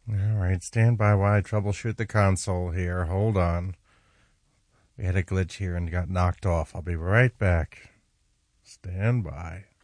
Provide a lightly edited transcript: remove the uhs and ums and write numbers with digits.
All right, stand by while I troubleshoot the console here. Hold on. We had a glitch here and got knocked off. I'll be right back. Stand by.